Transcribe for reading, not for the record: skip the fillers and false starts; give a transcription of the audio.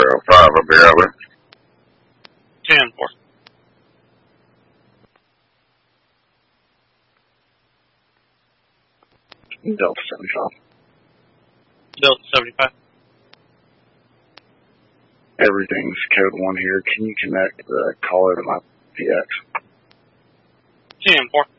5, I'll be out there. 10-4. Delta 75. Delta 75. Everything's code 1 here. Can you connect the caller to my PX? 10-4.